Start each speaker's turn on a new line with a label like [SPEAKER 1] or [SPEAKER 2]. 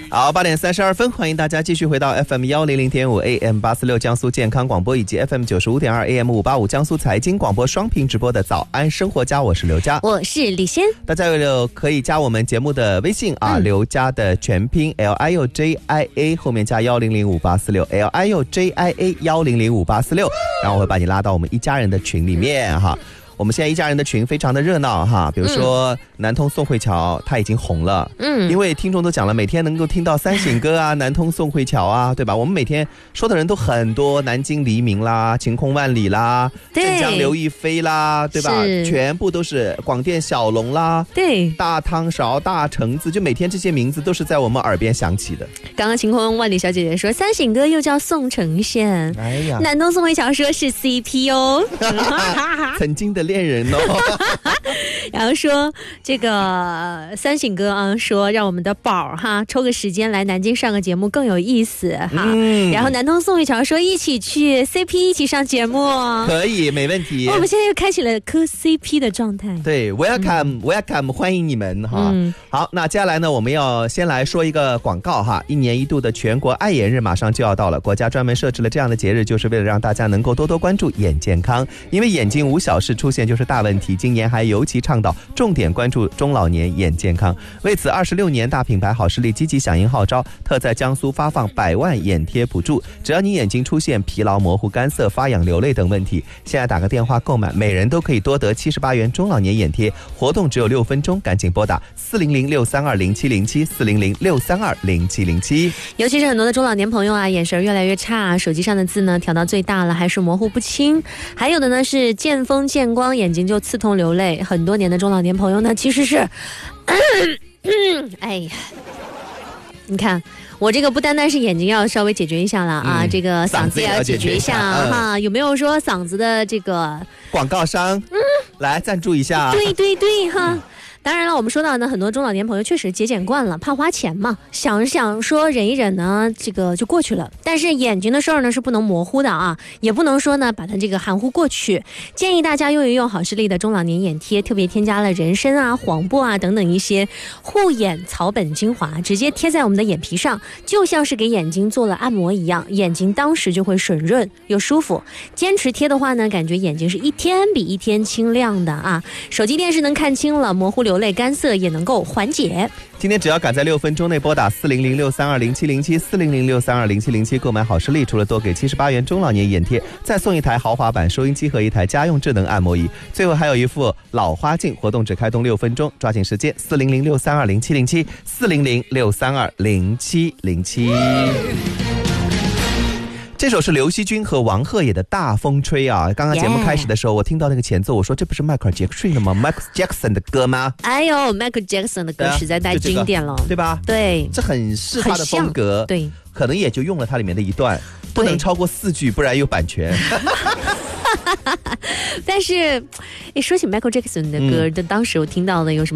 [SPEAKER 1] 好，8点32分，欢迎大家继续回到 FM 100.5 AM 846江苏健康广播以及 FM 95.2 AM 585江苏财经广播双屏直播的早安生活家，我是刘佳，
[SPEAKER 2] 我是李仙。
[SPEAKER 1] 大家可以加我们节目的微信啊，刘佳的全拼 LIUJIA 后面加100584 LIUJIA 100584，然后我会把你拉到我们一家人的群里面哈。我们现在一家人的群非常的热闹哈，比如说南通宋慧乔它已经红了，因为听众都讲了，每天能够听到三省歌啊，南通宋慧乔啊，对吧？我们每天说的人都很多，南京黎明啦，晴空万里啦，镇江刘亦菲啦，对吧？全部都是广电小龙啦，
[SPEAKER 2] 对，
[SPEAKER 1] 大汤勺、大橙子，就每天这些名字都是在我们耳边响起的。
[SPEAKER 2] 刚刚晴空万里小姐姐说三省歌又叫宋承宪，哎呀，南通宋慧乔说是 CP 哦，
[SPEAKER 1] 曾经的恋人哦。
[SPEAKER 2] 然后说这个三省哥啊，说让我们的宝哈抽个时间来南京上个节目更有意思哈。然后南通宋慧乔说一起去 CP 一起上节目，
[SPEAKER 1] 可以没问题。
[SPEAKER 2] 我们现在又开启了磕 CP 的状态。
[SPEAKER 1] 对 welcome 欢迎你们哈。好，那接下来呢，我们要先来说一个广告哈。1年1度的全国爱眼日马上就要到了，国家专门设置了这样的节日，就是为了让大家能够多多关注眼健康，因为眼睛无小事出现就是大问题。今年还尤其倡导重点关注中老年眼健康，为此26年大品牌好视力积极响应号召，特在江苏发放100万眼贴补助。只要你眼睛出现疲劳、模糊、干涩、发痒、流泪等问题，现在打个电话购买，每人都可以多得78元中老年眼贴。活动只有6分钟，赶紧拨打400-632-0707 400-632-0707。
[SPEAKER 2] 尤其是很多的中老年朋友啊，眼神越来越差，手机上的字呢调到最大了，还是模糊不清。还有的呢是见风见光，眼睛就刺痛流泪。很多年的中老年朋友呢，其实是，哎呀，你看。我这个不单单是眼睛要稍微解决一下了啊，这个嗓子也要解决一下哈。有没有说嗓子的这个
[SPEAKER 1] 广告商来赞助一下？
[SPEAKER 2] 对哈。当然了，我们说到呢，很多中老年朋友确实节俭惯了，怕花钱嘛，想说忍一忍呢，这个就过去了。但是眼睛的事儿呢是不能模糊的啊，也不能说呢把它这个含糊过去。建议大家用一用好视力的中老年眼贴，特别添加了人参啊、黄柏啊等等一些护眼草本精华，直接贴在我们的眼皮上，就像是给眼睛做了按摩一样，眼睛当时就会水润又舒服。坚持贴的话呢，感觉眼睛是一天比一天清亮的啊。手机电视能看清了，模糊流泪干涩也能够缓解。
[SPEAKER 1] 今天只要赶在6分钟内拨打400-632-0707 400-632-0707购买好视力，除了多给78元中老年眼贴，再送一台豪华版收音机和一台家用智能按摩仪，最后还有一副老花镜。活动只开通6分钟，抓紧时间400-632-0707 400-632-0707。这首是刘惜君和王鹤野的大风吹啊。刚刚节目开始的时候我听到那个前奏，我说这不是迈克尔杰克逊的吗？ Michael Jackson 的歌吗？
[SPEAKER 2] 哎呦 Michael Jackson 的歌实在太经典了，
[SPEAKER 1] 对吧？
[SPEAKER 2] 对，
[SPEAKER 1] 这很是他的风格，
[SPEAKER 2] 对，
[SPEAKER 1] 可能也就用了它里面的一段，不能超过4句，不然有版权。
[SPEAKER 2] 但是说起 Michael Jackson 的歌，当时我听到的有什么